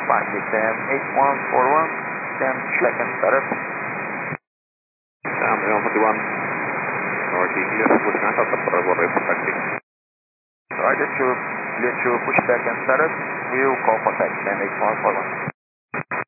Pacific, then 8141, then check and startup. Sam 141, North East, pushing out the Paraguay taxi. Roger, to push back and startup, we'll call contact, then 8141.